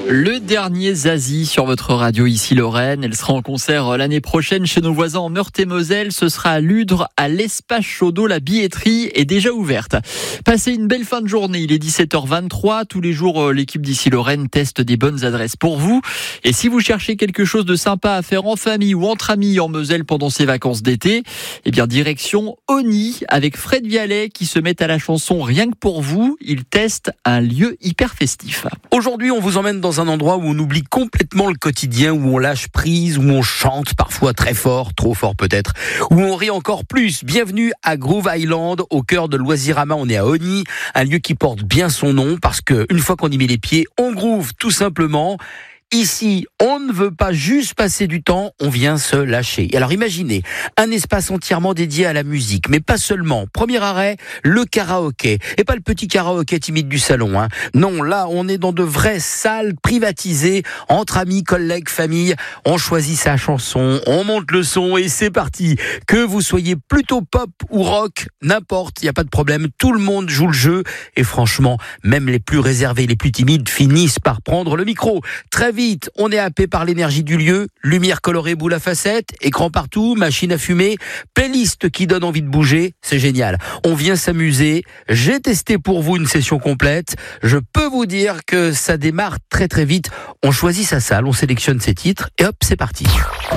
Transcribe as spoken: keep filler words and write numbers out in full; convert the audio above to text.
Le dernier Zazie sur votre radio ici Lorraine. Elle sera en concert l'année prochaine chez nos voisins en Meurthe-et-Moselle. Ce sera à Ludre, à l'Espace Chaudot. La billetterie est déjà ouverte. Passez une belle fin de journée. Il est dix-sept heures vingt-trois. Tous les jours, l'équipe d'ici Lorraine teste des bonnes adresses pour vous. Et si vous cherchez quelque chose de sympa à faire en famille ou entre amis en Moselle pendant ces vacances d'été, eh bien, direction Oni avec Fred Vialet qui se met à la chanson Rien que pour vous. Il teste un lieu hyper festif. Aujourd'hui, on vous emmène dans un endroit où on oublie complètement le quotidien, où on lâche prise, où on chante parfois très fort, trop fort peut-être, où on rit encore plus. Bienvenue à Groove Island, au cœur de Loisirama. On est à Oni, un lieu qui porte bien son nom parce que une fois qu'on y met les pieds, on groove tout simplement. Ici, on ne veut pas juste passer du temps, on vient se lâcher. Et alors imaginez, un espace entièrement dédié à la musique, mais pas seulement. Premier arrêt, le karaoké. Et pas le petit karaoké timide du salon. Hein. Non, là, on est dans de vraies salles privatisées, entre amis, collègues, famille. On choisit sa chanson, on monte le son et c'est parti. Que vous soyez plutôt pop ou rock, n'importe, il n'y a pas de problème. Tout le monde joue le jeu. Et franchement, même les plus réservés, les plus timides finissent par prendre le micro. Très vite. Vite, on est happé par l'énergie du lieu, lumière colorée boule à facettes, écran partout, machine à fumer, playlist qui donne envie de bouger, c'est génial. On vient s'amuser, j'ai testé pour vous une session complète, je peux vous dire que ça démarre très très vite, on choisit sa salle, on sélectionne ses titres et hop, c'est parti.